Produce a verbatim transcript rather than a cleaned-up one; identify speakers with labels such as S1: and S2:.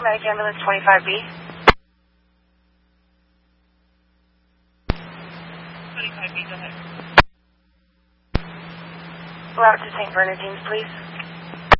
S1: Medic Ambulance twenty-five B.
S2: twenty-five B, go ahead.
S1: Route to Saint Bernardines, please.